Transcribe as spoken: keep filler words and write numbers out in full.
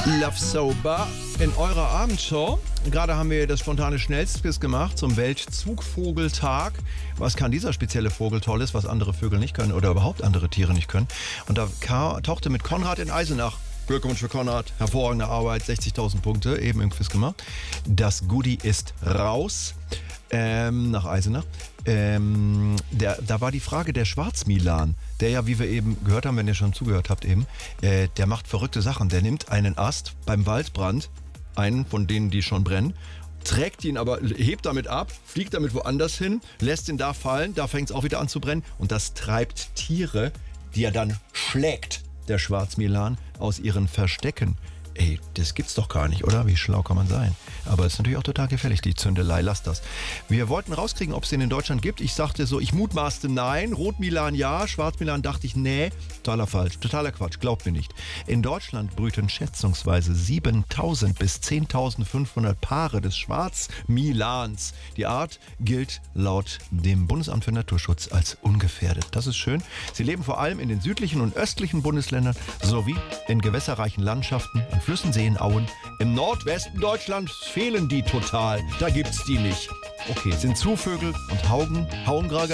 Love Sober in eurer Abendshow. Gerade haben wir das spontane Schnellstquiz gemacht zum Weltzugvogeltag. Was kann dieser spezielle Vogel Tolles, was andere Vögel nicht können oder überhaupt andere Tiere nicht können? Und da tauchte mit Konrad in Eisenach. Glückwunsch für Konrad, hervorragende Arbeit, sechzigtausend Punkte, eben im Quiz gemacht. Das Goodie ist raus, ähm, nach Eisenach. Ähm, der, da war die Frage der Schwarzmilan, der ja, wie wir eben gehört haben, wenn ihr schon zugehört habt eben, äh, der macht verrückte Sachen. Der nimmt einen Ast beim Waldbrand, einen von denen, die schon brennen, trägt ihn aber, hebt damit ab, fliegt damit woanders hin, lässt ihn da fallen, da fängt es auch wieder an zu brennen und das treibt Tiere, die er dann schlägt, der Schwarzmilan, aus ihren Verstecken. Ey, das gibt's doch gar nicht, oder? Wie schlau kann man sein? Aber es ist natürlich auch total gefährlich, die Zündelei, lasst das. Wir wollten rauskriegen, ob es den in Deutschland gibt. Ich sagte so, ich mutmaßte nein, Rotmilan ja, Schwarzmilan dachte ich nee. Totaler Falsch, totaler Quatsch, glaubt mir nicht. In Deutschland brüten schätzungsweise siebentausend bis zehntausendfünfhundert Paare des Schwarzmilans. Die Art gilt laut dem Bundesamt für Naturschutz als ungefährdet. Das ist schön. Sie leben vor allem in den südlichen und östlichen Bundesländern sowie in gewässerreichen Landschaften, an Flüssen, Seen, Auen. Im Nordwesten Deutschlands fehlen die total. Da gibt's die nicht. Okay, sind Zuvögel und Haugen, Hauengrage